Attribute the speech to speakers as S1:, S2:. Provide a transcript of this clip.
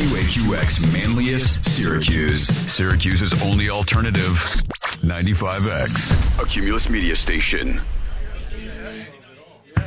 S1: WHUX Manlius, Syracuse. Syracuse's only alternative, 95X, a Cumulus media station.